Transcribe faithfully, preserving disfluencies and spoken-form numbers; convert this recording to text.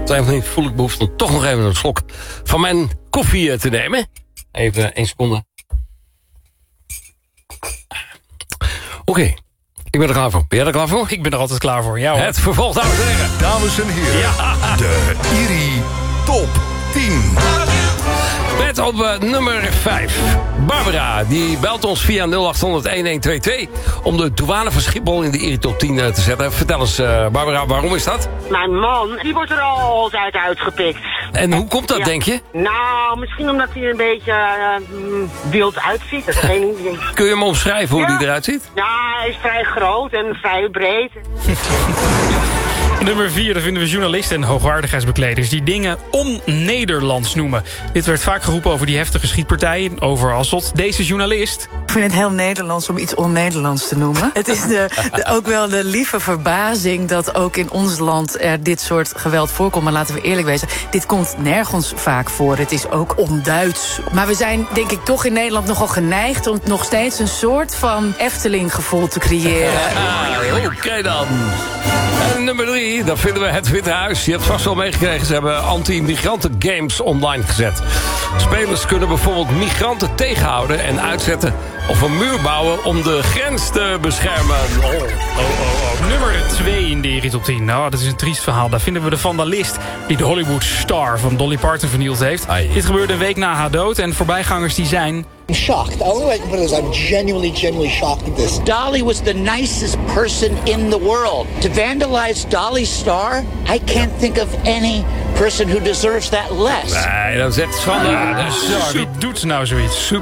Zijn van niet voel ik behoefte om toch nog even een slok van mijn koffie te nemen. Even één seconde. Oké, okay. Ik ben er klaar voor. Ben jij er klaar voor? Ik ben er altijd klaar voor, ja hoor. Het vervolg, dames en heren. Dames en heren, ja. De Iri Top tien. Met op uh, nummer vijf. Barbara, die belt ons via nul acht honderd een een twee twee... om de douane van Schiphol in de Iri Top tien uh, te zetten. Vertel eens, uh, Barbara, waarom is dat? Mijn man, die wordt er altijd uitgepikt. En hoe komt dat, ja. denk je? Nou, misschien omdat hij een beetje uh, wild uitziet. Dat is geen idee. Kun je hem omschrijven hoe ja. hij eruit ziet? Ja, hij is vrij groot en vrij breed. Nummer vier, daar vinden we journalisten en hoogwaardigheidsbekleders die dingen on-Nederlands noemen. Dit werd vaak geroepen over die heftige schietpartijen over Asselt. Deze journalist... Ik vind het heel Nederlands om iets on-Nederlands te noemen. Het is de, de, ook wel de lieve verbazing dat ook in ons land er dit soort geweld voorkomt. Maar laten we eerlijk wezen, dit komt nergens vaak voor. Het is ook onduits. Maar we zijn denk ik toch in Nederland nogal geneigd om nog steeds een soort van Efteling-gevoel te creëren. Ah, Oké okay dan. En nummer drie, daar vinden we het Witte Huis. Je hebt vast wel meegekregen, ze hebben anti-migranten games online gezet. Spelers kunnen bijvoorbeeld migranten tegenhouden en uitzetten of een muur bouwen om de grens te beschermen. Oh, oh, oh, oh. Nummer twee in de Iri Top tien. Nou, dat is een triest verhaal. Daar vinden we de vandalist die de Hollywood star van Dolly Parton vernield heeft. Ai. Dit gebeurde een week na haar dood en voorbijgangers die zijn... I'm shocked. The only way I can put it is I'm genuinely, genuinely shocked at this. Dolly was the nicest person in the world. To vandalize Dolly's star, I can't think of any person who deserves that less. Nee, dat is echt schande. Ja, dus, ja, wie doet nou zoiets? Super